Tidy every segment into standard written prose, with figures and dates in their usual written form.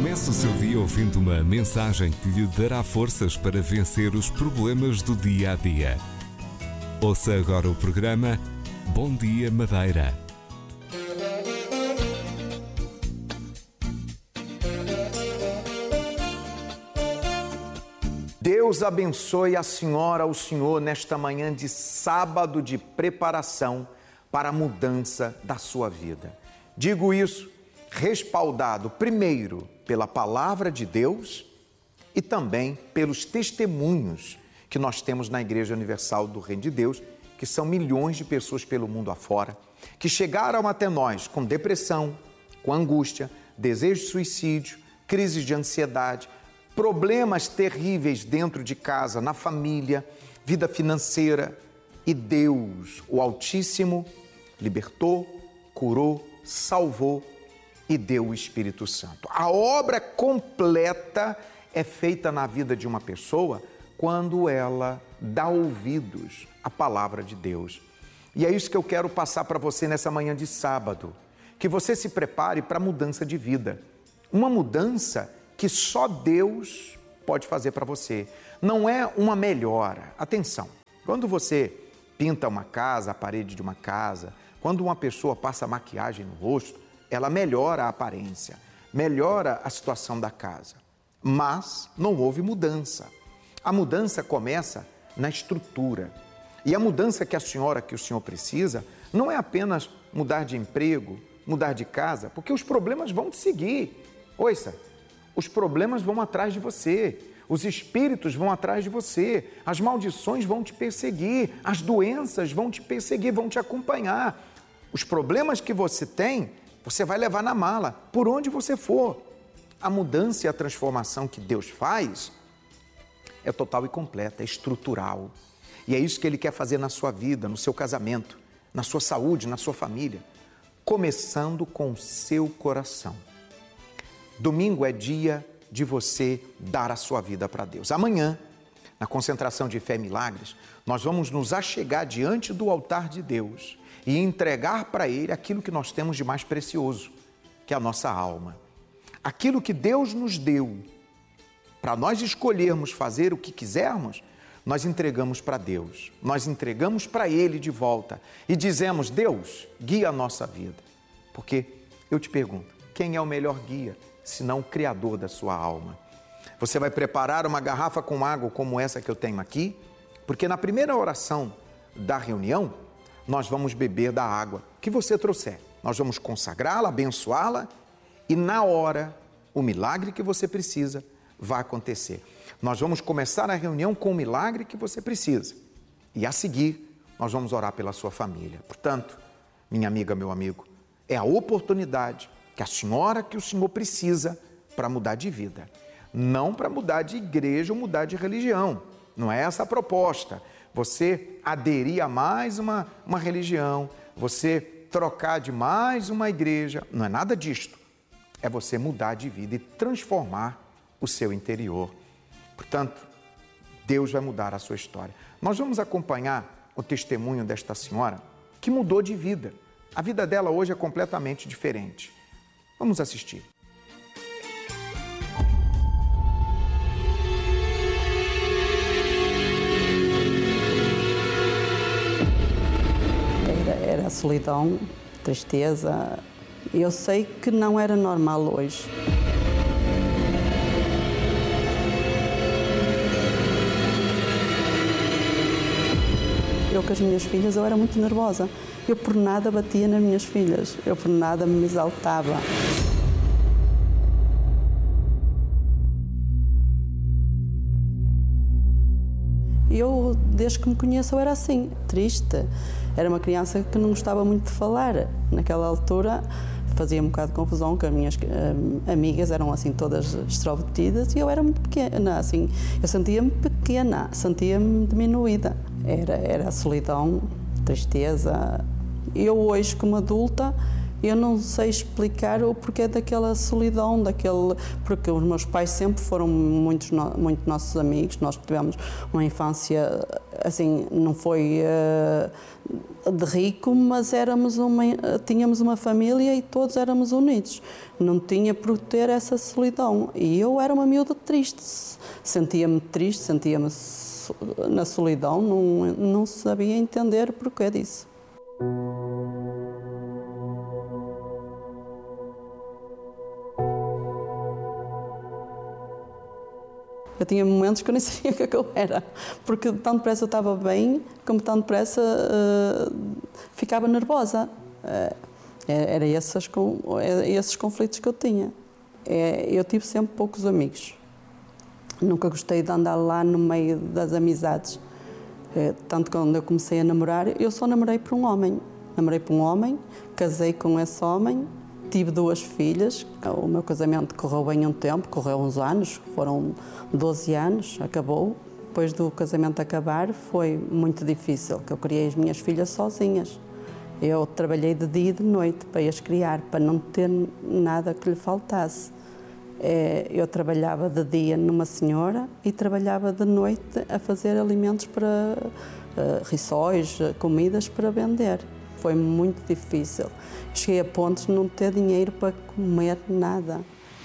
Comece o seu dia ouvindo uma mensagem que lhe dará forças para vencer os problemas do dia a dia. Ouça agora o programa Bom Dia Madeira. Deus abençoe a senhora, o senhor, nesta manhã de sábado de preparação para a mudança da sua vida. Digo isso respaldado, primeiro, pela palavra de Deus e também pelos testemunhos que nós temos na Igreja Universal do Reino de Deus, que são milhões de pessoas pelo mundo afora, que chegaram até nós com depressão, com angústia, desejo de suicídio, crises de ansiedade, problemas terríveis dentro de casa, na família, vida financeira. E Deus, o Altíssimo, libertou, curou, salvou e deu o Espírito Santo. A obra completa é feita na vida de uma pessoa quando ela dá ouvidos à palavra de Deus. E é isso que eu quero passar para você nessa manhã de sábado, que você se prepare para a mudança de vida. Uma mudança que só Deus pode fazer para você. Não é uma melhora. Atenção, quando você pinta uma casa, a parede de uma casa, quando uma pessoa passa maquiagem no rosto, ela melhora a aparência, melhora a situação da casa. Mas não houve mudança. A mudança começa na estrutura. E a mudança que a senhora, que o senhor precisa, não é apenas mudar de emprego, mudar de casa, porque os problemas vão te seguir. Ouça, os problemas vão atrás de você, os espíritos vão atrás de você, as maldições vão te perseguir, as doenças vão te perseguir, vão te acompanhar. Os problemas que você tem, você vai levar na mala, por onde você for. A mudança e a transformação que Deus faz é total e completa, é estrutural. E é isso que Ele quer fazer na sua vida, no seu casamento, na sua saúde, na sua família. Começando com o seu coração. Domingo é dia de você dar a sua vida para Deus. Amanhã, na concentração de fé e milagres, nós vamos nos achegar diante do altar de Deus e entregar para Ele aquilo que nós temos de mais precioso, que é a nossa alma. Aquilo que Deus nos deu, para nós escolhermos fazer o que quisermos, nós entregamos para Deus, nós entregamos para Ele de volta e dizemos: Deus, guia a nossa vida. Porque eu te pergunto, quem é o melhor guia, senão o Criador da sua alma? Você vai preparar uma garrafa com água como essa que eu tenho aqui, porque na primeira oração da reunião, nós vamos beber da água que você trouxer. Nós vamos consagrá-la, abençoá-la e na hora, o milagre que você precisa vai acontecer. Nós vamos começar a reunião com o milagre que você precisa e a seguir, nós vamos orar pela sua família. Portanto, minha amiga, meu amigo, é a oportunidade que a senhora, que o senhor precisa para mudar de vida. Não para mudar de igreja ou mudar de religião. Não é essa a proposta. Você aderir a mais uma religião, você trocar de mais uma igreja. Não é nada disto. É você mudar de vida e transformar o seu interior. Portanto, Deus vai mudar a sua história. Nós vamos acompanhar o testemunho desta senhora que mudou de vida. A vida dela hoje é completamente diferente. Vamos assistir. Era solidão, tristeza. Eu sei que não era normal hoje. Eu com as minhas filhas, eu era muito nervosa. Eu por nada batia nas minhas filhas, eu por nada me exaltava. Eu, desde que me conheço, eu era assim, triste. Era uma criança que não gostava muito de falar. Naquela altura fazia um bocado de confusão, que as minhas amigas eram assim todas extrovertidas e eu era muito pequena, assim, eu sentia-me pequena, sentia-me diminuída. Era a solidão, tristeza. Eu hoje, como adulta, eu não sei explicar o porquê daquela solidão, porque os meus pais sempre foram muito nossos amigos, nós tivemos uma infância, assim, não foi de rico, mas tínhamos uma família e todos éramos unidos. Não tinha por ter essa solidão. E eu era uma miúda triste. Sentia-me triste, sentia-me na solidão, não sabia entender o porquê disso. Eu tinha momentos que eu nem sabia o que eu era, porque tão depressa eu estava bem, como tão depressa ficava nervosa. Era esses conflitos que eu tinha. Eu tive sempre poucos amigos. Nunca gostei de andar lá no meio das amizades. Tanto que quando eu comecei a namorar, eu só namorei por um homem. Namorei por um homem, casei com esse homem, tive 2 filhas. O meu casamento correu bem um tempo, correu uns anos, foram 12 anos, acabou. Depois do casamento acabar, foi muito difícil, que eu criei as minhas filhas sozinhas. Eu trabalhei de dia e de noite para as criar, para não ter nada que lhe faltasse. Eu trabalhava de dia numa senhora e trabalhava de noite a fazer alimentos para rissóis, comidas para vender. Foi muito difícil. Cheguei a pontos de não ter dinheiro para comer nada.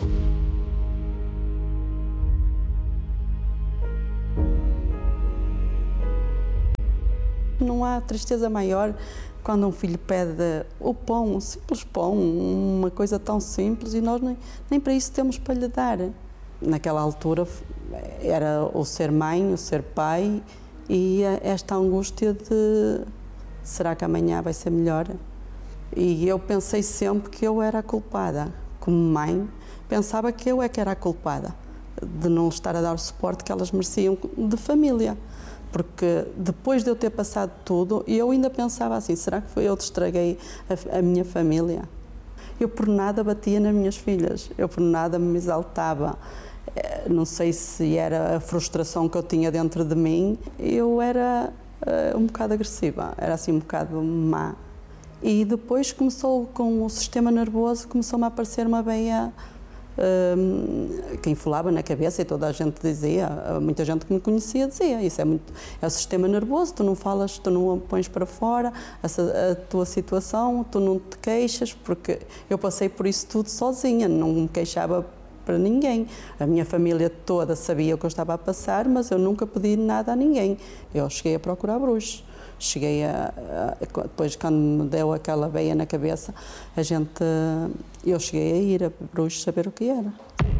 Não há tristeza maior quando um filho pede o pão, um simples pão, uma coisa tão simples, e nós nem para isso temos para lhe dar. Naquela altura era o ser mãe, o ser pai, e esta angústia de será que amanhã vai ser melhor? E eu pensei sempre que eu era a culpada. Como mãe, pensava que eu é que era a culpada de não estar a dar o suporte que elas mereciam de família. Porque depois de eu ter passado tudo, eu ainda pensava assim, será que eu estraguei a minha família? Eu por nada batia nas minhas filhas, eu por nada me exaltava. Não sei se era a frustração que eu tinha dentro de mim, eu era um bocado agressiva, era assim um bocado má. E depois começou com o sistema nervoso, começou-me a aparecer uma veia que inflava na cabeça, e toda a gente dizia, muita gente que me conhecia dizia, isso é o sistema nervoso, tu não falas, tu não a pões para fora, a tua situação, tu não te queixas, porque eu passei por isso tudo sozinha, não me queixava para ninguém. A minha família toda sabia o que eu estava a passar, mas eu nunca pedi nada a ninguém. Eu cheguei a procurar bruxos. Depois, quando me deu aquela veia na cabeça, eu cheguei a ir a bruxos saber o que era.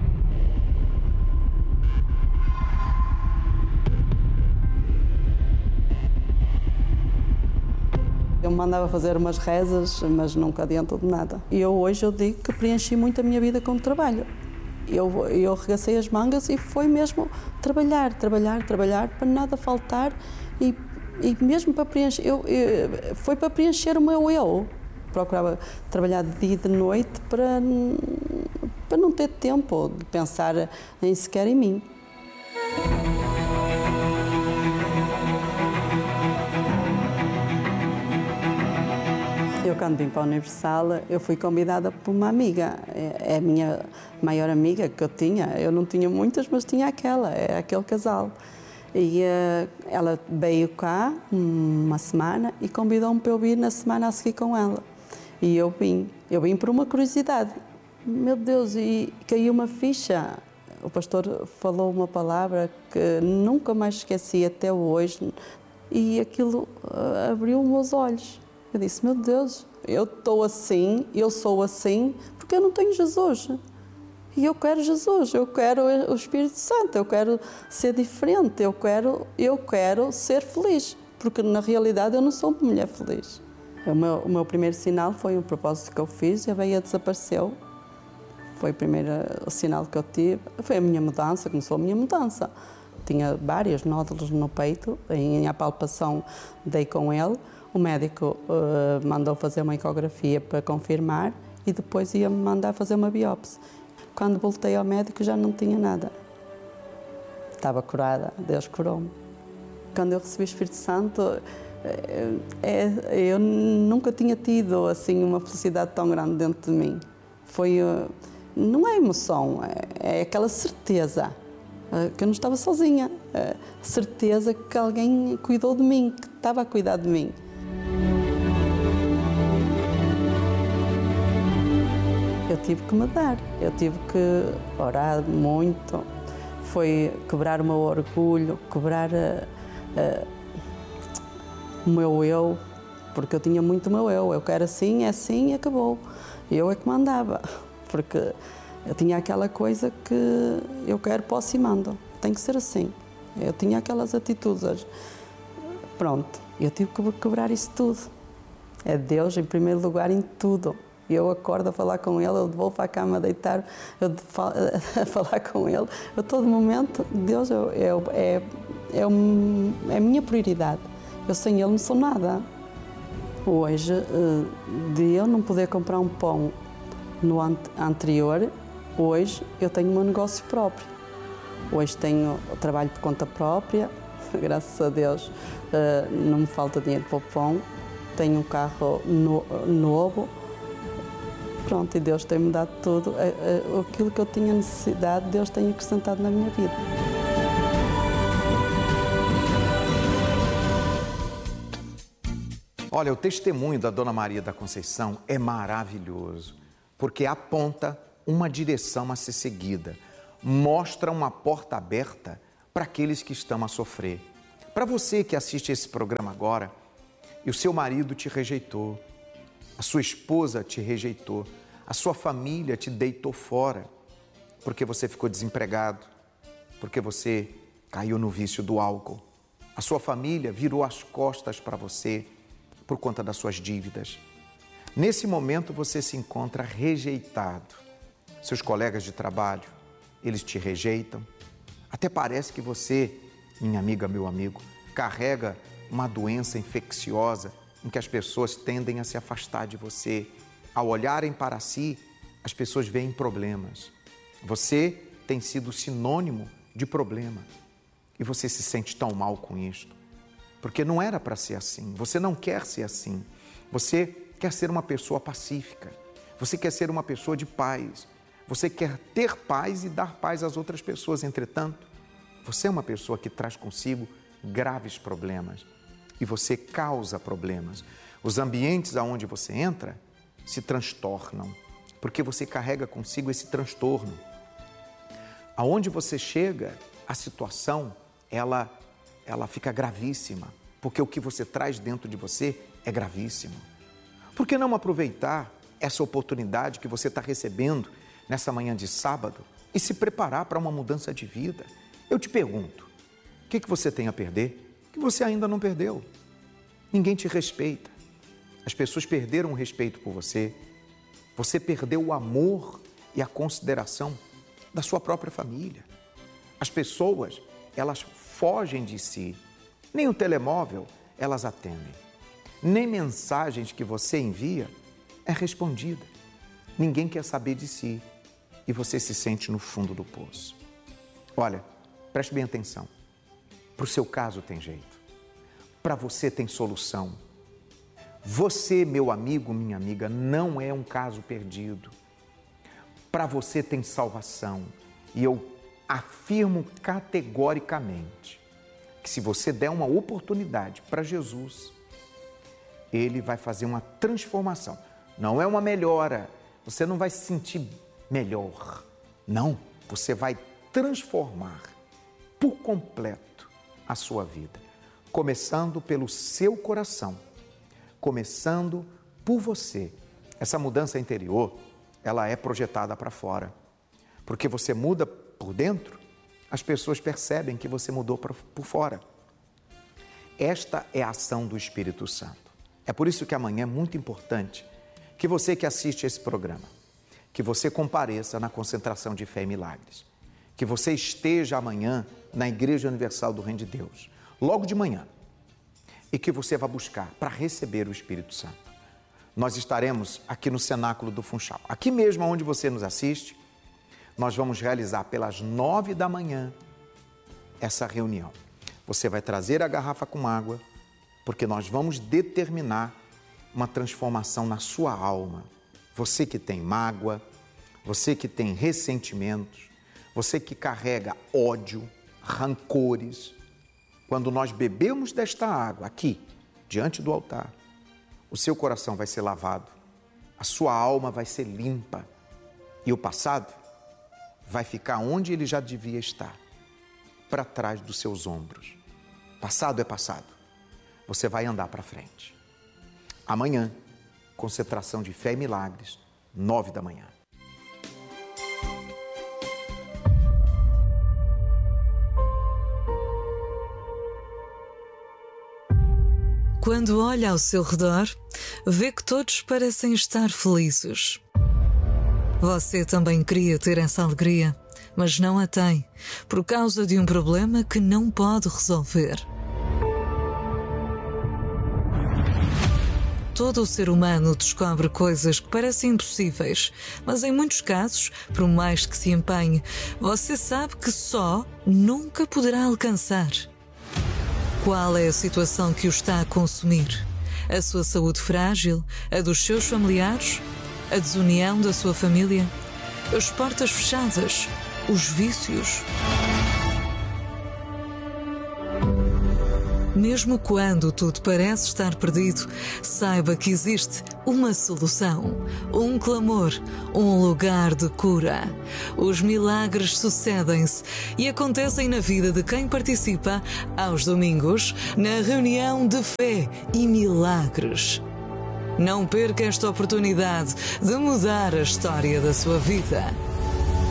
Eu me mandava fazer umas rezas, mas nunca adiantou de nada. E hoje eu digo que preenchi muito a minha vida com o trabalho. Eu arregacei as mangas e foi mesmo trabalhar para nada faltar, e mesmo para preencher, foi para preencher o meu eu. Procurava trabalhar de dia e de noite para não ter tempo de pensar nem sequer em mim. Eu, quando vim para a Universal, eu fui convidada por uma amiga. É a minha maior amiga que eu tinha. Eu não tinha muitas, mas tinha aquele casal. E ela veio cá uma semana e convidou-me para eu vir na semana a seguir com ela. E eu vim por uma curiosidade. Meu Deus, e caiu uma ficha. O pastor falou uma palavra que nunca mais esqueci até hoje, e aquilo abriu os meus olhos. Eu disse, meu Deus, eu estou assim, eu sou assim, porque eu não tenho Jesus. E eu quero Jesus, eu quero o Espírito Santo, eu quero ser diferente, eu quero ser feliz, porque na realidade eu não sou uma mulher feliz. O meu primeiro sinal foi um propósito que eu fiz e a veia desapareceu. Foi o primeiro sinal que eu tive, foi a minha mudança, começou a minha mudança. Tinha vários nódulos no peito, em palpação dei com ele. O médico mandou fazer uma ecografia para confirmar e depois ia-me mandar fazer uma biópsia. Quando voltei ao médico já não tinha nada. Estava curada, Deus curou-me. Quando eu recebi o Espírito Santo, eu nunca tinha tido assim uma felicidade tão grande dentro de mim. Não é emoção, é aquela certeza que eu não estava sozinha. A certeza que alguém cuidou de mim, que estava a cuidar de mim. eu tive que me dar, eu tive que orar muito, foi quebrar o meu orgulho, quebrar o meu eu, porque eu tinha muito o meu eu quero assim, é assim e acabou. Eu é que mandava, porque eu tinha aquela coisa que eu quero, posso e mando, tem que ser assim. Eu tinha aquelas atitudes, pronto, eu tive que quebrar isso tudo. É Deus em primeiro lugar em tudo. Eu acordo a falar com Ele, eu vou para a cama a deitar, a falar com Ele. A todo momento, Deus é a minha prioridade. Eu sem Ele não sou nada. Hoje, de eu não poder comprar um pão no anterior, hoje eu tenho o meu negócio próprio. Hoje tenho trabalho por conta própria, graças a Deus não me falta dinheiro para o pão. Tenho um carro novo. Pronto, e Deus tem-me dado tudo. Aquilo que eu tinha necessidade, Deus tem acrescentado na minha vida. Olha, o testemunho da Dona Maria da Conceição é maravilhoso, porque aponta uma direção a ser seguida, mostra uma porta aberta para aqueles que estão a sofrer. Para você que assiste esse programa agora, e o seu marido te rejeitou, a sua esposa te rejeitou, a sua família te deitou fora, porque você ficou desempregado, porque você caiu no vício do álcool. A sua família virou as costas para você por conta das suas dívidas. Nesse momento você se encontra rejeitado. Seus colegas de trabalho, eles te rejeitam. Até parece que você, minha amiga, meu amigo, carrega uma doença infecciosa em que as pessoas tendem a se afastar de você. Ao olharem para si, as pessoas veem problemas. Você tem sido sinônimo de problema e você se sente tão mal com isto, porque não era para ser assim. Você não quer ser assim. Você quer ser uma pessoa pacífica. Você quer ser uma pessoa de paz. Você quer ter paz e dar paz às outras pessoas. Entretanto, você é uma pessoa que traz consigo graves problemas e você causa problemas. Os ambientes aonde você entra se transtornam, porque você carrega consigo esse transtorno. Aonde você chega, a situação, ela fica gravíssima, porque o que você traz dentro de você é gravíssimo. Por que não aproveitar essa oportunidade que você está recebendo nessa manhã de sábado e se preparar para uma mudança de vida? Eu te pergunto, o que você tem a perder que você ainda não perdeu? Ninguém te respeita. As pessoas perderam o respeito por você. Você perdeu o amor e a consideração da sua própria família. As pessoas, elas fogem de si. Nem o telemóvel elas atendem. Nem mensagens que você envia é respondida. Ninguém quer saber de si e você se sente no fundo do poço. Olha, preste bem atenção. Para o seu caso tem jeito. Para você tem solução. Você, meu amigo, minha amiga, não é um caso perdido. Para você tem salvação. E eu afirmo categoricamente que se você der uma oportunidade para Jesus, Ele vai fazer uma transformação. Não é uma melhora. Você não vai se sentir melhor. Não, você vai transformar por completo a sua vida. Começando pelo seu coração. Começando por você. Essa mudança interior, ela é projetada para fora. Porque você muda por dentro, as pessoas percebem que você mudou por fora. Esta é a ação do Espírito Santo. É por isso que amanhã é muito importante que você que assiste esse programa, que você compareça na concentração de fé e milagres, que você esteja amanhã na Igreja Universal do Reino de Deus, logo de manhã, e que você vá buscar para receber o Espírito Santo. Nós estaremos aqui no Cenáculo do Funchal, aqui mesmo onde você nos assiste. Nós vamos realizar pelas 9 da manhã essa reunião. Você vai trazer a garrafa com água, porque nós vamos determinar uma transformação na sua alma. Você que tem mágoa, você que tem ressentimentos, você que carrega ódio, rancores. Quando nós bebemos desta água aqui, diante do altar, o seu coração vai ser lavado, a sua alma vai ser limpa E o passado vai ficar onde ele já devia estar, para trás dos seus ombros. Passado é passado. Você vai andar para frente. Amanhã, concentração de fé e milagres, 9 da manhã. Quando olha ao seu redor, vê que todos parecem estar felizes. Você também queria ter essa alegria, mas não a tem, por causa de um problema que não pode resolver. Todo o ser humano descobre coisas que parecem impossíveis, mas em muitos casos, por mais que se empenhe, você sabe que só nunca poderá alcançar. Qual é a situação que o está a consumir? A sua saúde frágil? A dos seus familiares? A desunião da sua família? As portas fechadas? Os vícios? Mesmo quando tudo parece estar perdido, saiba que existe uma solução, um clamor, um lugar de cura. Os milagres sucedem-se e acontecem na vida de quem participa aos domingos na reunião de fé e milagres. Não perca esta oportunidade de mudar a história da sua vida.